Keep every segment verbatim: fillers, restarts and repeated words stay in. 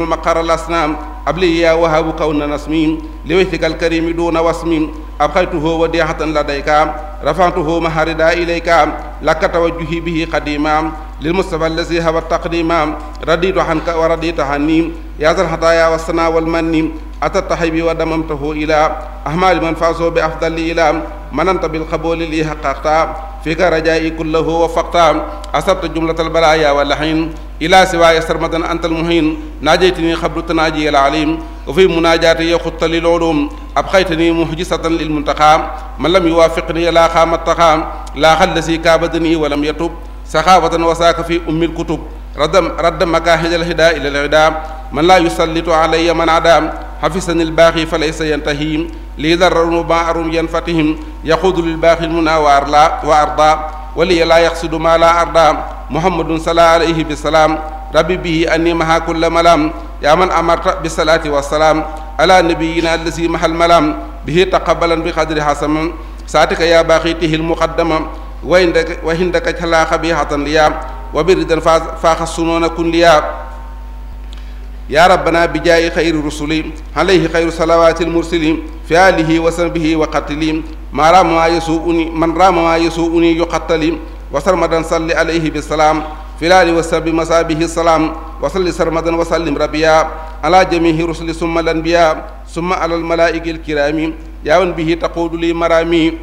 مقر الأصنام أبلي يا وهاب كون نسمي لوجهك الكريم دون وسم أبقيته وديعة لديك رفعته محاردا إليك لك توجهي به قديما للمصطفى الذي هو التقديم رديت عنك ورديت عني يا ذا الحطايا والثناء والمن أتت حبي ودممته إلى أحمال من فازوا بأفضل إلى من أنت بالقبول لي حققت فيك رجائي كله وفقت أصبت جملة البلايا واللحين إلى سواي سرمدا أنت المهين ناجيتني خبر تناجي العليم وفي مناجاتي يخط للعلوم أبقيتني محجسة للمنتقى من لم يوافقني لا خام التقى لا خلسي كابدني ولم يتب سخاوة وساك في أم الكتب رد رد مكاهد الهدى إلى الهدى من لا يسلط علي من عدام حفظني الباقي فليس ينتهي لي ذر مباعر ينفتهم يقود للباقي المنى وأرضى ولي لا يقصد ما لا أرضى محمد صلى عليه بالسلام ربي به أني مها كل ملام يا من أمرت بالصلاة والسلام على نبينا الذي محل ملام به تقبلا بقدر حسن ساتك يا باقيته المقدمة وعندك وعندك تلا خبيحة ليا وبردا فاخ السنون كن ليا يا ربنا بجاي خير الرسل عليه خير صلوات المرسلين في آله وصحبه وقتلهم ما رام ما يسوءني من رام ما يسوءني يقتل وسرمدا صل عليه بالسلام في الآل وصحبه مسابه السلام وصل سرمدا وسلم ربيا على جميع رسل ثم الأنبياء ثم على الملائكة الكرام يا من به تقول لي مرامي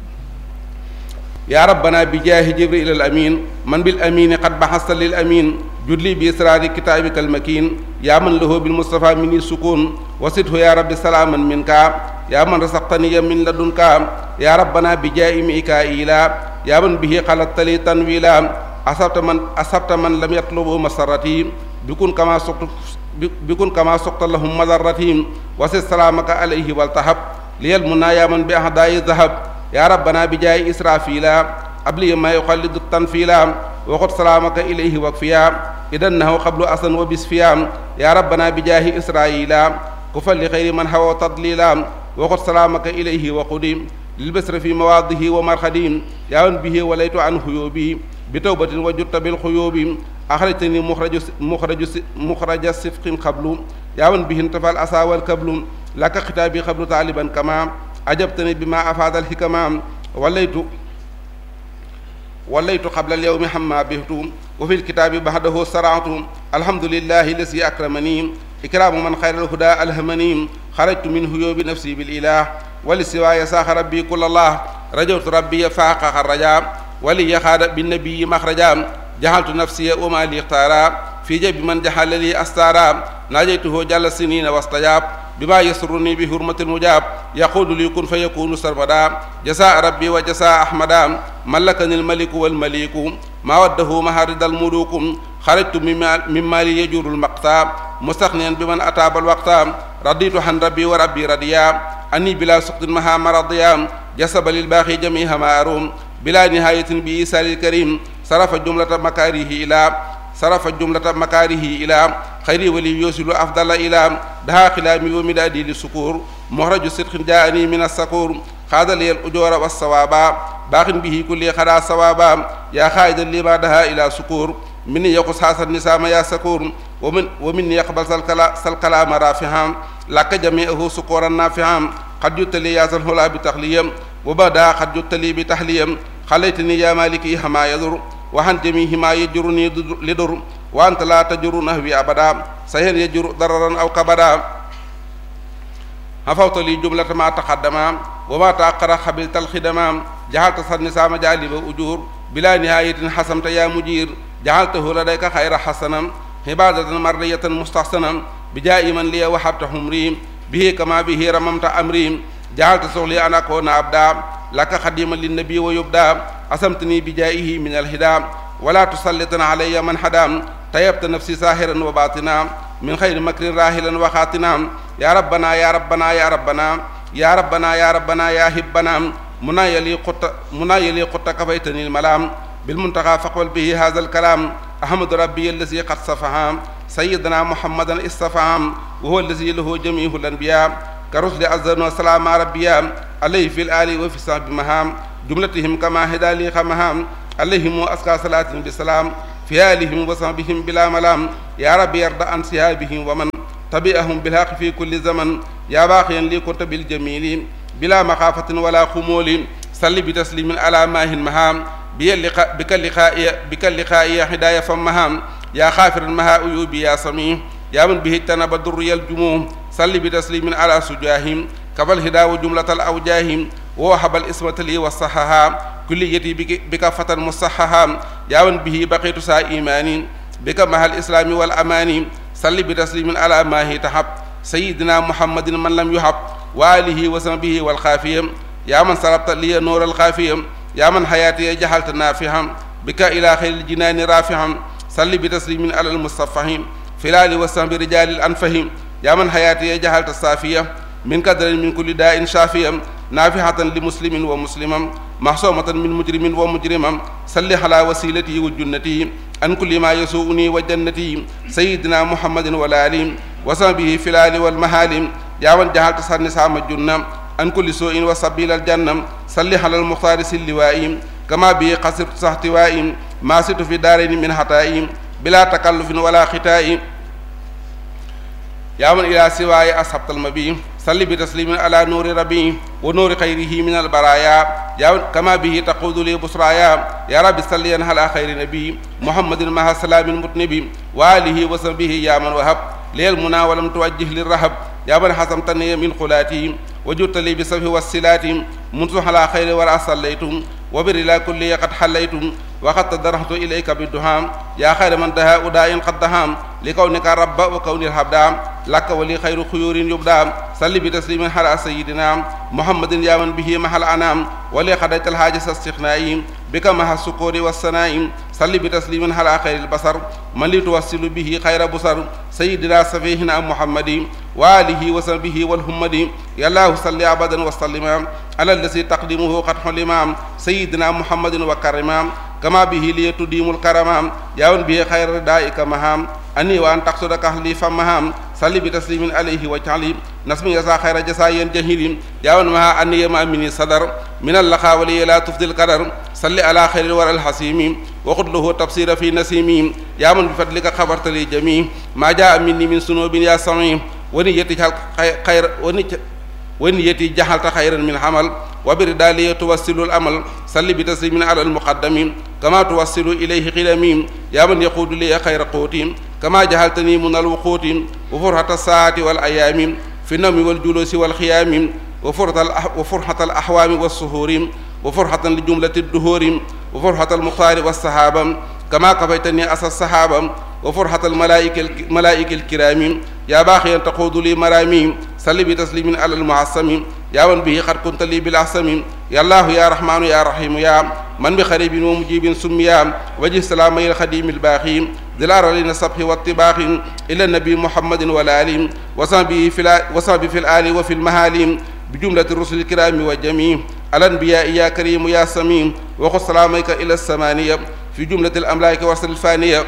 يا ربنا بجاه جبريل الأمين من بالأمين قد بحثت للأمين جد لي بإسرار كتابك المكين يا من له بالمصطفى مني السكون وسده يا رب سلاما منك يا من رزقتني من لدنك يا ربنا بجاه ميكائيل يا من به خلقت لي تنويلا أصبت من أصبت من لم يطلبوا مسرتي بكون كما سقط بكون كما سقط لهم مضرتي وسد سلامك عليه والتحب لي المنى يا من بأهداء الذهب يا ربنا بجاه إسرافيل أبلي ما يقلد التنفيلا وقد سلامك إليه وكفيا إذا أنه قبل أصلا وبسفيا يا ربنا بجاه إسرائيل كفل لخير من هو تضليلا وقد سلامك إليه وقديم للبسر في مواضه ومرخدين يا من به وليت عن خيوبي بتوبة وجدت بالخيوب أخرجتني مخرج مخرج مخرج صفق قبل يا من به انتفى الأسى والكبل لك خطابي قبل طالبا كما أجبتني بما أفاد الحكمام وليت وليت قبل اليوم حما بهت وفي الكتاب بعده سرعت الحمد لله الذي أكرمني إكرام من خير الهدى ألهمني خرجت من هيوب نفسي بالإله ولسواي ساخ ربي كل الله رجوت ربي فاق الرجاء ولي خاد بالنبي مخرجا جعلت نفسي وما لي اختارا في جيب من جحل لي أستارا ناجيته جل السنين واستجاب بما يسرني بحرمة المجاب يقول لي كن فيكون سرمدا جزاء ربي وجزاء أحمدا ملكني الملك والمليك ما وده مهارد الملوك خرجت مما لي يجور المقتا مستغنيا بمن أتاب الوقت رضيت عن ربي وربي رضيا أني بلا سقط مها مرضيا جسب للباقي جميع ما أروم بلا نهاية بإيسال الكريم صرف جملة مكاره إلى صرف جملة مكاره إلى خيري ولي يوصل أفضل إلى دها خلامي ومدادي للسكور مخرج صدق جاءني من السكور خاذ لي الأجور والصوابا باق به كل خدا صوابا يا خائد لما دها إلى سكور مني يقص حسن النسام يا سكور ومن ومن يقبل سالكلام رافعا لك جميعه سكورا نافعا قد يتلي يا الهلا بتخليم وبدا قد يتلي بتحليم خليتني يا مالكي هما يضر وعن جميع ما يجرني لدر وأنت لا تجر نهوي أبدا سهل يجر ضررا أو كبدا هفوت لي جملة ما تقدم وما تأخر خبلت الخدمة جعلت النساء جالب أجور بلا نهاية حسمت يا مجير جعلته لديك خير حسنا عبادة مرضية مستحسنا بجاء من لي وحبت حمري به كما به رممت أمري جعلت سغلي أن أكون أبدا لك خديما للنبي ويبدا أسمتني بجائه من الهدى ولا تسلطن علي من حدا طيبت نفسي ساهرا وباطنا من خير مكر راهلا وخاتنا يا ربنا يا ربنا يا ربنا يا ربنا يا ربنا يا هبنا منا يلي قط منا يلي قط كفيتني الملام بالمنتقى فقبل به هذا الكلام أحمد ربي الذي قد صفها سيدنا محمدا اصطفاهم وهو الذي له جميع الأنبياء كرسل أزل وسلام ربيا عليه في الآل وفي الصحب مهام جملتهم كما هدى لي خمهام عليهم أسكى صلاة بسلام في آلهم وصحبهم بلا ملام يا رب يرضى عن سيابهم ومن tabi'ahum bilhaq fi kulli zaman ya baaqiyan li kunta bil jamili bila maxaafatin wala xumuli salli bi taslimin ala maahin maham bi liqa bika liqaa'iya bika liqaa'iya hidaaya fam maham ya xaafiran maha uyubi ya sami ya man bihi tanaba durriyal jumuh salli bi taslimin ala sujahim kabal hidawa jumlatal awjahim wa habal ismatali wa sahaha kulliyati bika fatan musahaha ya man bihi baqitu sa imani bika mahal islami wal amani salli bi taslimin ala mahi tahab sayyidina muhammadin man lam yuhab wa alihi wa sahbihi wal khafiyam ya man sarabta li nur al khafiyam ya man hayati jahalta nafiham bika ila khayril jinani rafiham salli bi taslimin ala al mustafahim filali wa sahbi rijalil anfahim ya man hayati jahalta safiya min kadrin min kulli da'in shafiyam nafihatan li muslimin wa muslimam mahsumatan min mujrimin wa mujrimam salli ala wasilati wa junnati an kulli ma yasuuni wa jannati sayyidina muhammadin wa alim wa sahbihi filali wal mahalim ya man jahalta sanni sama junna an kulli su'in wa sabil al jannam salli ala al mukhtar silliwa'im kama bi qasirtu sahtiwa'im ma situ fi darain min hata'im bila takallufin wala khita'im ya man ila siwaay ashabtal mabi salli bi taslimin ala nuri rabbi wa nuri khayrihi min al baraya ya kama bihi taqudu li busraya ya rabbi salli ala khayri nabi muhammadin maha salamin mutnabi wa alihi wa sahbihi ya man wahab lil muna wa lam tuwajjih lir rahab ya man hasamtani min khulati وجدت لي بسفه والسلات منذ على خير ولا صليتم وبرلا كل قد حليتم وقد تدرحت إليك بالدهام يا خير من دها أداء قد دهام لكونك رب وكون الحبدام لك ولي خير خيور يبدام صلي بتسليم على سيدنا محمد يا من به محل أنام ولي قضيت الحاجة استغنائي بك مع السكور والسنائم صلي بتسليم على خير البصر من لتوصل به خير بصر سيدنا سفيهنا محمد وآله وصحبه والهمد يا الله صل أبدا وسلم على الذي تقدمه قد حلم سيدنا محمد وكرم كما به ليتديم الكرم يا من به خير ردائك مهام أني وأن تقصدك أهلي فمهام صلي بتسليم عليه وجعله نسمي يسا خير جسايا جهيل يا من مها أني ما مني صدر من اللقاء ولي لا تفضي القدر صلي على خير الورى الحسيم وخذ له تفسير في نسيم يا من بفضلك خبرت لي جميع ما جاء مني من سنوب يا سميع ونيتي خير ونيتي جهلت خيرا من عمل وبردالي توصل الأمل صلي بتسليم على المقدم كما توصل إليه قدمي يا من يقود لي خير قوتي كما جهلتني من الوقوت وفرحة الساعة والأيام في النوم والجلوس والخيام وفرحة الأحوام والسهور وفرحة لجملة الدهور وفرحة المختار والصحابة كما كفيتني أسى الصحابة وفرحة الملائكة الملائكة الكرام يا باخيا تقود لي مرامي صلي بتسليم على المعصم يا من به قد كنت لي بالأحسم يا الله يا رحمن يا رحيم يا من بخريب ومجيب سميا وجه سلامي الخديم الباقي دلار لنا الصبح والطباخ إلى النبي محمد والآل وصحبه في, في الآل وفي المهاليم بجملة الرسل الكرام والجميع الأنبياء يا كريم يا سميم وخذ سلامك إلى السمانية في جملة الأملاك وصل الفانية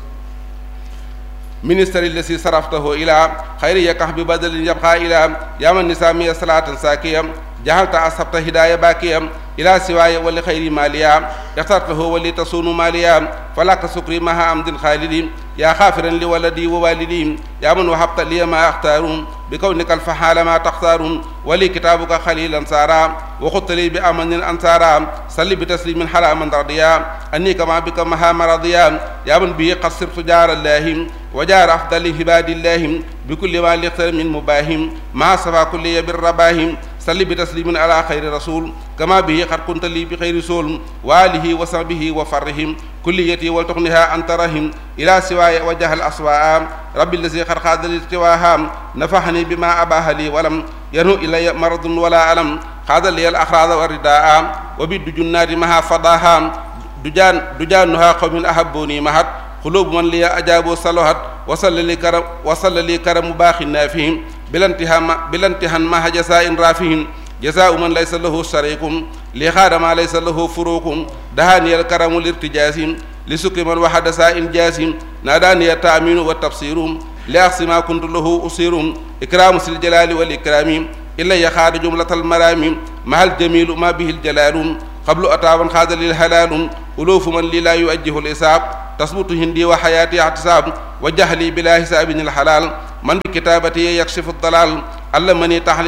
ministère الذي صرفته إلى خير يكح ببدل يبقى إلى يا من نسامي صلاة ساكية جعلت أصبت هداية باكية إلى سواي ولخير ماليا اخترته ولتصون ماليا فلك سكري مها أمد خالدين يا خافرا لولدي ووالدي يا من وهبت لي ما أختار بكونك الفحال ما تختار ولي كتابك خليلا سارا وخذت لي بأمن أنصارا صلي بتسليم حلا من رضيا أني كما بك مها مرضيا يا من به قد صرت جار الله وجار أفضل عباد الله بكل ما لقتر من مباهم ما سبا كل بالرباهم صلي بتسليم على خير رسول كما به قد كنت لي بخير رسول وآله وصحبه وفرهم كليتي ولتغنها أنت رحم إلى سواي وجه الأسواء ربي الذي قد خاد الاتواها نفحني بما أباه لي ولم ينهو إلي مرض ولا ألم خاد لي الأخراض والرداء وبد جنات مها فضاها دجان دجانها قوم أحبوني مهد قلوب من لي أجابوا صلوات وصل لي كرم وصل لي كرم باخ نافهم بلانتهان بلانتهان ما جزاء رافهم جزاء من ليس له شريك لخاد ما ليس له فروق دهاني الكرم الارتجاز لسكر من وحد ساء جاز ناداني التأمين والتبصير لأقصى ما كنت له أصير إكرام سل الجلال والإكرام إلا يخاد جملة المرام مع الجميل ما به الجلال قبل أتاون خاد للحلال ألوف من لي لا يؤجه الإساب تثبت هندي وحياتي اعتصاب وجهلي بلا حساب الحلال من بكتابته يكشف الضلال علمني تحليل